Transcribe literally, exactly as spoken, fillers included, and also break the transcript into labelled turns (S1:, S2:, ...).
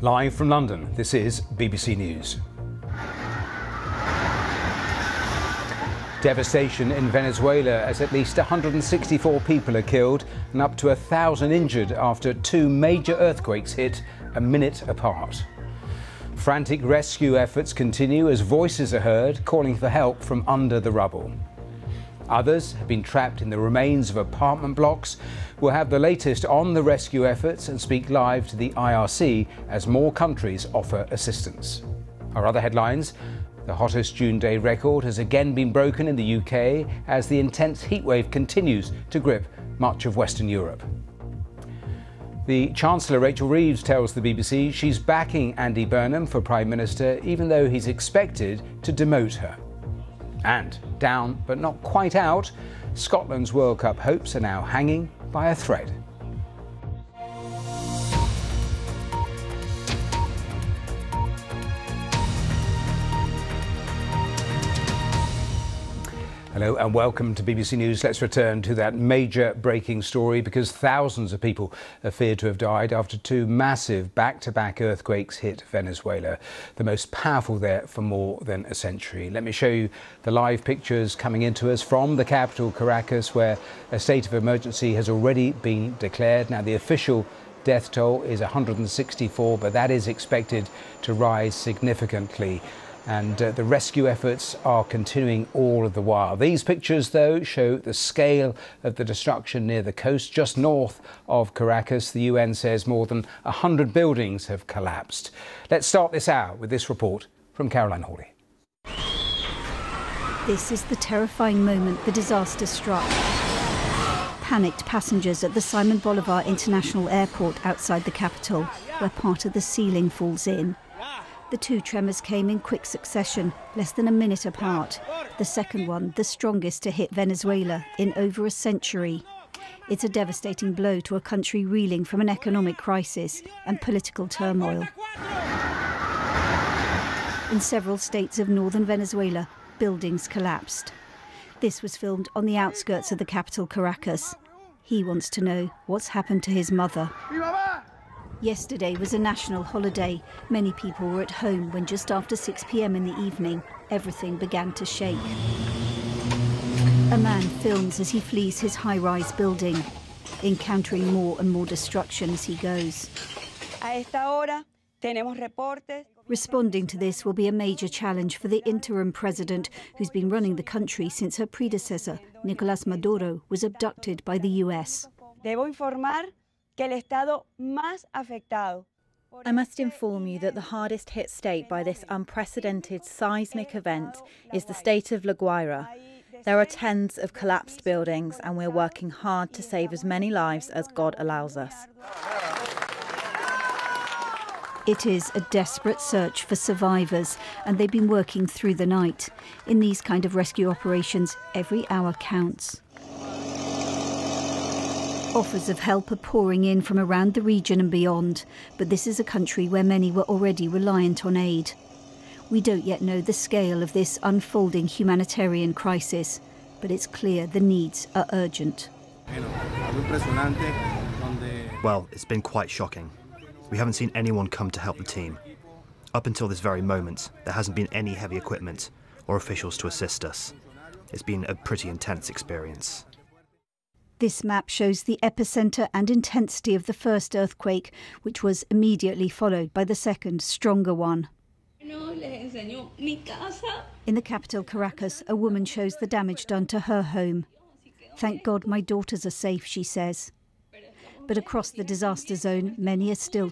S1: Live from London, this is B B C News. Devastation in Venezuela as at least one hundred sixty-four people are killed and up to a thousand injured after two major earthquakes hit a minute apart. Frantic rescue efforts continue as voices are heard calling for help from under the rubble. Others have been trapped in the remains of apartment blocks. We'll have the latest on the rescue efforts and speak live to the I R C as more countries offer assistance. Our other headlines: the hottest June day record has again been broken in the U K as the intense heatwave continues to grip much of Western Europe. The Chancellor Rachel Reeves tells the B B C she's backing Andy Burnham for Prime Minister even though he's expected to demote her. And down but not quite out, Scotland's World Cup hopes are now hanging by a thread. Hello and welcome to B B C News. Let's return to that major breaking story because thousands of people are feared to have died after two massive back-to-back earthquakes hit Venezuela, the most powerful there for more than a century. Let me show you the live pictures coming into us from the capital, Caracas, where a state of emergency has already been declared. Now, the official death toll is one hundred sixty-four, but that is expected to rise significantly. And uh, the rescue efforts are continuing all of the while. These pictures, though, show the scale of the destruction near the coast just north of Caracas. The U N says more than one hundred buildings have collapsed. Let's start this hour with this report from Caroline Hawley.
S2: This is the terrifying moment the disaster struck. Panicked passengers at the Simon Bolivar International Airport outside the capital, where part of the ceiling falls in. The two tremors came in quick succession, less than a minute apart. The second one, the strongest to hit Venezuela in over a century. It's a devastating blow to a country reeling from an economic crisis and political turmoil. In several states of northern Venezuela, buildings collapsed. This was filmed on the outskirts of the capital, Caracas. He wants to know what's happened to his mother. Yesterday was a national holiday. Many people were at home when just after six p m in the evening, everything began to shake. A man films as he flees his high-rise building, encountering more and more destruction as he goes. Responding to this will be a major challenge for the interim president, who's been running the country since her predecessor, Nicolás Maduro, was abducted by the U S.
S3: I must inform you that the hardest hit state by this unprecedented seismic event is the state of La Guaira. There are tens of collapsed buildings and we're working hard to save as many lives as God allows us.
S2: It is a desperate search for survivors, and they've been working through the night. In these kind of rescue operations, every hour counts. Offers of help are pouring in from around the region and beyond, but this is a country where many were already reliant on aid. We don't yet know the scale of this unfolding humanitarian crisis, but it's clear the needs are urgent.
S4: Well, it's been quite shocking. We haven't seen anyone come to help the team. Up until this very moment, there hasn't been any heavy equipment or officials to assist us. It's been a pretty intense experience.
S2: This map shows the epicenter and intensity of the first earthquake, which was immediately followed by the second, stronger one. In the capital, Caracas, a woman shows the damage done to her home. "Thank God my daughters are safe," she says. But across the disaster zone, many are still